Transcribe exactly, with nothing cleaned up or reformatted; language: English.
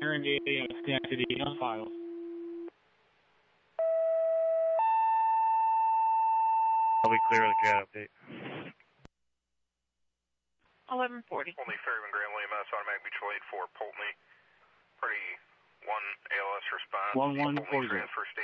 Aaron Daily, uh, Schenectady, on file. I'll be clear with the CAT update. eleven forty. Only Ferryman Graham Lee, M S, automatic mutual aid for Polteny. Party one A L S response. one one four zero. Transfer station.